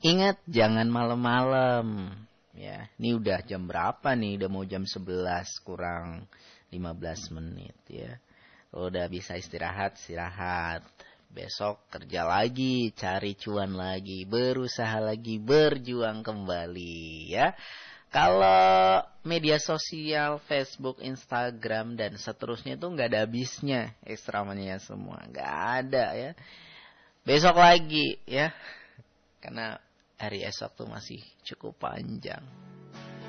Ingat jangan malam-malam. Ya, ini udah jam berapa nih? Udah mau jam 11 kurang 15 menit ya. Udah bisa istirahat. Besok kerja lagi, cari cuan lagi, berusaha lagi, berjuang kembali ya. Kalau media sosial, Facebook, Instagram, dan seterusnya itu nggak ada habisnya ekstramanya semua. Nggak ada ya. Besok lagi ya. Karena hari esok tuh masih cukup panjang.